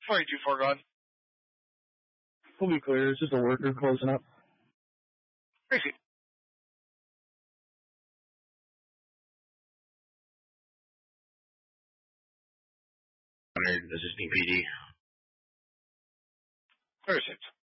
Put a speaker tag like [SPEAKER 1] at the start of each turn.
[SPEAKER 1] 42 foregone.
[SPEAKER 2] We'll be clear. It's just a worker closing up.
[SPEAKER 1] Crazy.
[SPEAKER 3] Assisting PD.
[SPEAKER 1] 36.